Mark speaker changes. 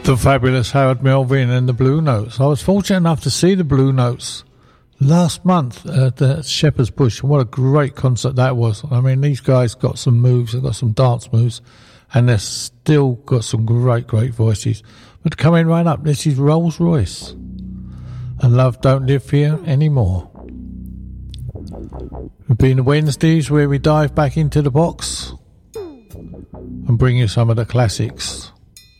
Speaker 1: The fabulous Harold Melvin and the Blue Notes. I was fortunate enough to see the Blue Notes last month at the Shepherd's Bush. What a great concert that was. I mean, these guys got some moves, they've got some dance moves, and they've still got some great voices. But coming right up, this is Rolls Royce and Love Don't Live Here Anymore. We've been Wednesdays where we dive back into the box and bring you some of the classics.